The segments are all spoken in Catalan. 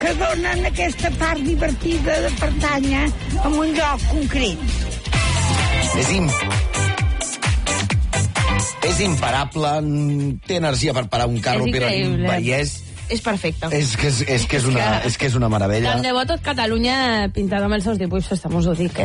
que donen aquesta part divertida de pertànyer a un lloc concret. És imparable, té energia per parar un carro, Pilarín Vallès. És perfecte. És que és una meravella. Tant de bo tot Catalunya pintada amb els seus dibuixos, us ho dic,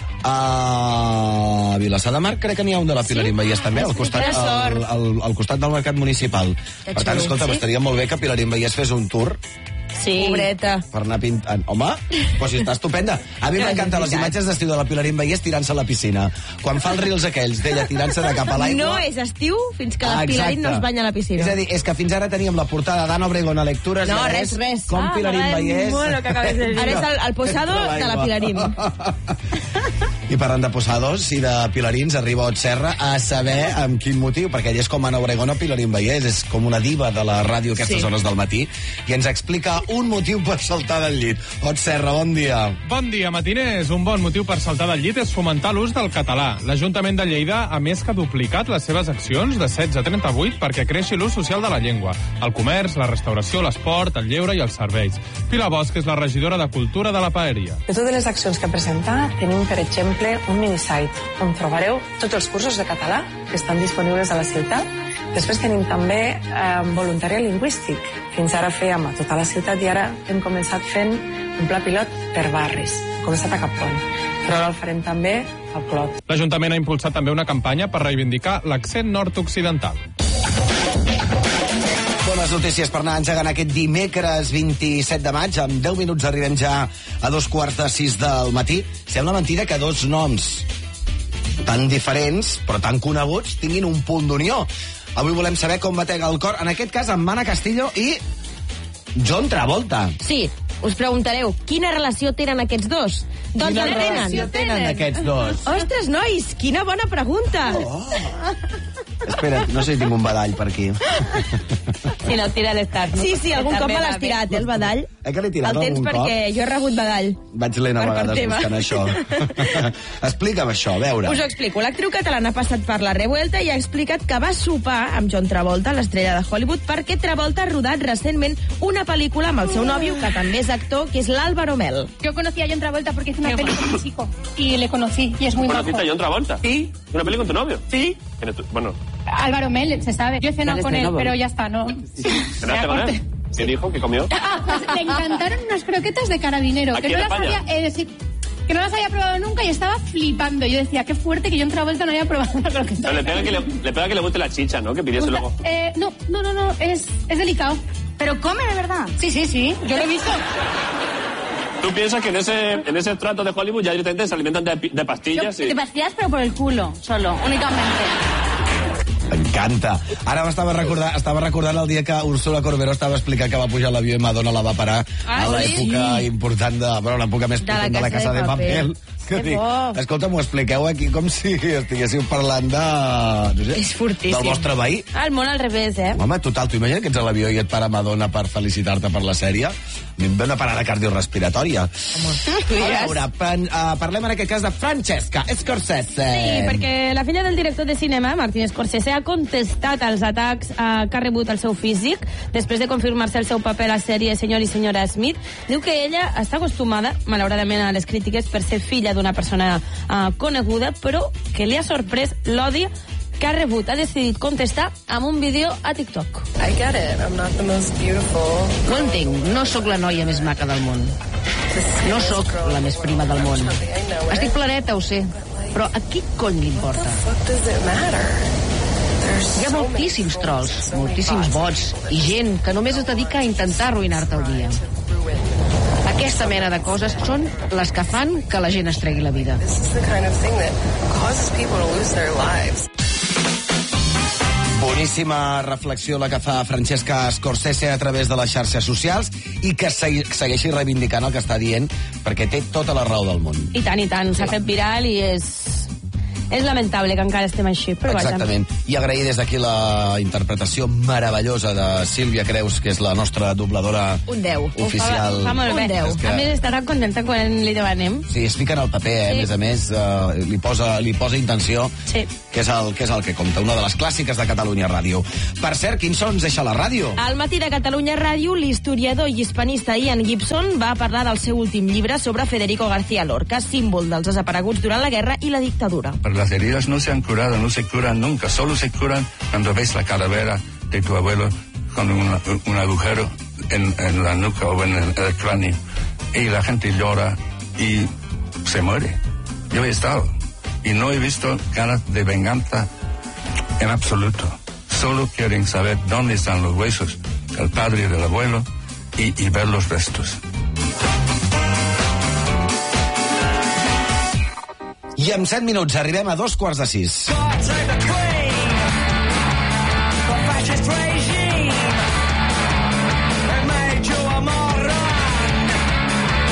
A Vilassar de Mar crec que n'hi ha un de la Pilarín Vallès també, al costat del mercat municipal. Per tant, escolta, estaria molt bé que Pilarín Vallès fes un tour. Sí. Pobreta. Per anar pintant. Home, però si està estupenda. A mi m'encanten les imatges d'estiu de la Pilarín Vallès tirant-se a la piscina. Quan fa els reels aquells d'ella tirant-se de cap a l'aigua... No és estiu fins que la Pilarín no es banya a la piscina. És a dir, és que fins ara teníem la portada d'Anna Obregón a Lectures. No, res. Com Pilarín Vallès. Ara és el posado de la Pilarín. I parlant de posados i de Pilarins, arriba Ot Serra a saber amb quin motiu, perquè ella és com Anna Obregón o Pilarín Vallès, és com una diva de la ràdio a aquestes hores del matí, i ens explica un motiu per saltar del llit. Ot Serra, bon dia. Bon dia, matiners. Un bon motiu per saltar del llit és fomentar l'ús del català. L'Ajuntament de Lleida, a més que ha duplicat les seves accions de 16 a 38 perquè creixi l'ús social de la llengua. El comerç, la restauració, l'esport, el lleure i els serveis. Pilar Bosch és la regidora de Cultura de la Paeria. De totes les accions que presentar, tenim, per exemple, un minisite on trobareu tots els cursos de català que estan disponibles a la ciutat. Després tenim també voluntariat lingüístic. Fins ara fèiem a tota la ciutat i ara hem començat fent un pla pilot per barris. Hem començat a Capon, però ara el farem també al Clot. L'Ajuntament ha impulsat també una campanya per reivindicar l'accent nord-occidental. Bones notícies per anar engegant aquest dimecres 27 de maig. En 10 minuts arribem ja a 5:45 del matí. Sembla mentida que dos noms tan diferents, però tan coneguts, tinguin un punt d'unió. Avui volem saber com batega el cor, en aquest cas, amb Mana Castillo i John Travolta. Sí, us preguntareu, quina relació tenen aquests dos? Doncs quina relació tenen aquests dos? Ostres, nois, quina bona pregunta! Espera, no sé si tinc un badall per aquí. Si no, tira l'estat. Sí, algun cop me l'has tirat, el badall. Que l'he tirat el tens algun perquè cop? jo he rebut badall. Vaig lent a vegades buscant això. Explica'm això, a veure. Us ho explico. L'actriu catalana ha passat per la revuelta i ha explicat que va sopar amb John Travolta, l'estrella de Hollywood, perquè Travolta ha rodat recentment una pel·lícula amb el seu nòvio, que també és actor, que és l'Álvaro Mel. Yo conocí a John Travolta porque hice una peli con mi chico y le conocí y es muy majo. ¿Conociste a John Travolta? Sí. ¿Una peli con tu novio? Sí. Bueno. Álvaro Mel, se sabe. Yo he cenado con él, pero ya está, ¿no? ¿Cenaste con él? ¿Qué dijo? ¿Qué comió? Le encantaron unas croquetas de carabinero. ¿Aquí Que no en las España? había, que no las había probado nunca y estaba flipando. Yo decía, qué fuerte que John Travolta no haya probado una croqueta. Pero le pega que le guste la chicha, ¿no? Que pidiese luego. No, es delicado. ¿Pero come de verdad? Sí, yo lo he visto. ¿Tú piensas que en ese estrato de Hollywood ya directamente se alimentan de pastillas? De pastillas, pero por el culo, solo, únicamente. M'encanta. Ara estava recordant el dia que Úrsula Corberó estava explicant que va pujar a l'avió i Madonna la va parar a l'època important l'època més potent de la Casa de Papel. Que dic, escolta, m'ho expliqueu aquí com si estiguéssiu parlant de... No sé, és fortíssim. Del vostre veí. El món al revés, Home, total, tu imagina que ets a l'avió i et para Madonna per felicitar-te per la sèrie? Em ve una parada cardiorespiratòria. A veure, parlem en aquest cas de Francesca Scorsese. Sí, perquè la filla del director de cinema, Martin Scorsese, ha contestat als atacs que ha rebut el seu físic després de confirmar-se el seu paper a la sèrie Senyor i senyora Smith. Diu que ella està acostumada, malauradament, a les crítiques per ser filla d'una persona coneguda, però que li ha sorprès l'odi que ha rebut. Ha decidit contestar amb un vídeo a TikTok. I get it, I'm not the most beautiful. No entenc, no sóc la noia més maca del món. No sóc la més prima del món. Estic planeta, ho sé, però a qui cony li importa? Hi ha moltíssims trolls, moltíssims bots i gent que només es dedica a intentar arruïnar-te el dia. Aquesta mena de coses són les que fan que la gent es tregui la vida. Boníssima reflexió la que fa Francesca Scorsese a través de les xarxes socials i que segueixi reivindicant el que està dient perquè té tota la raó del món. I tant, s'ha fet viral i És lamentable que encara estem així, però vaja. Exactament. I agrair des d'aquí la interpretació meravellosa de Sílvia Creus, que és la nostra dobladora Un 10. oficial. Fa molt bé. Un 10. que- A més, estarà contenta quan li demanem. Sí, es fica en el paper, Sí. a més, li posa intenció, Sí. que és el que compta, una de les clàssiques de Catalunya Ràdio. Per cert, quins sons deixa la ràdio? Al matí de Catalunya Ràdio, l'historiador i hispanista Ian Gibson va parlar del seu últim llibre sobre Federico García Lorca, símbol dels desapareguts durant la guerra i la dictadura. Pero las heridas no se han curado, no se curan nunca, solo se curan cuando ves la calavera de tu abuelo con un agujero en la nuca o en el cráneo. Y la gente llora y se muere. Yo he estado y no he visto ganas de venganza en absoluto. Solo quieren saber dónde están los huesos del padre y del abuelo y ver los restos. I en 7 minuts arribem a 5:45.